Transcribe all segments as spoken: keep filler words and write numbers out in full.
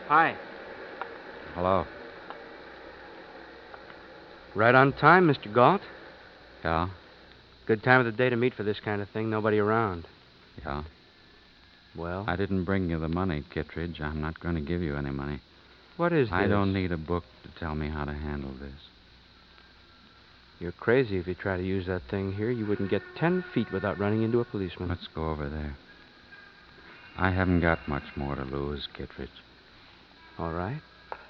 Hi. Hello. Right on time, Mister Galt. Yeah? Good time of the day to meet for this kind of thing. Nobody around. Yeah? Well? I didn't bring you the money, Kittredge. I'm not going to give you any money. What is this? I don't need a book to tell me how to handle this. You're crazy if you try to use that thing here. You wouldn't get ten feet without running into a policeman. Let's go over there. I haven't got much more to lose, Kittredge. All right.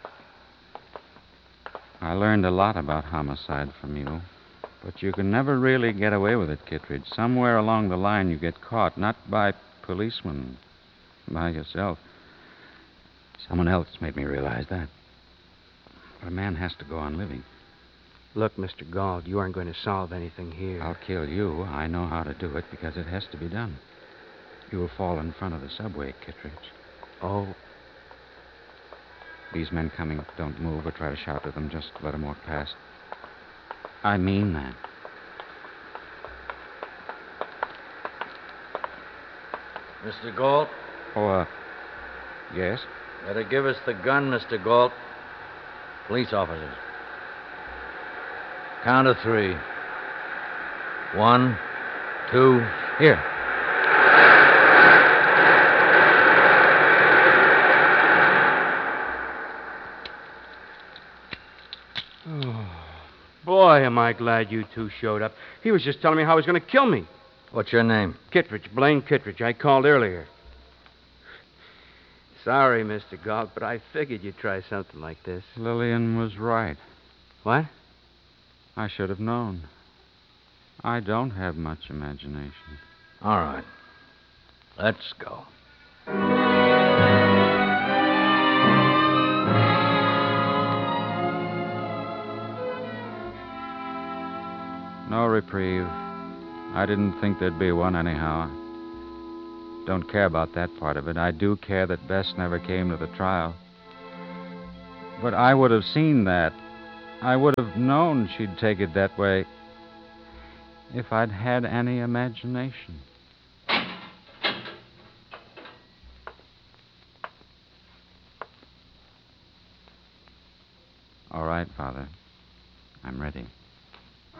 I learned a lot about homicide from you. But you can never really get away with it, Kittredge. Somewhere along the line you get caught, not by policemen, by yourself. Someone else made me realize that. But a man has to go on living. Look, Mister Galt, you aren't going to solve anything here. I'll kill you. I know how to do it because it has to be done. You'll fall in front of the subway, Kittredge. Oh. These men coming don't move or try to shout at them. Just let them walk past. I mean that. Mister Galt? Oh, uh, yes? Better give us the gun, Mister Galt. Police officers. Count of three. One, two, here. Oh, boy, am I glad you two showed up. He was just telling me how he was going to kill me. What's your name? Kittredge, Blaine Kittredge. I called earlier. Sorry, Mister Galt, but I figured you'd try something like this. Lillian was right. What? I should have known. I don't have much imagination. All right. Let's go. No reprieve. I didn't think there'd be one anyhow. Don't care about that part of it. I do care that Bess never came to the trial. But I would have seen that. I would have known she'd take it that way if I'd had any imagination. All right, Father. I'm ready.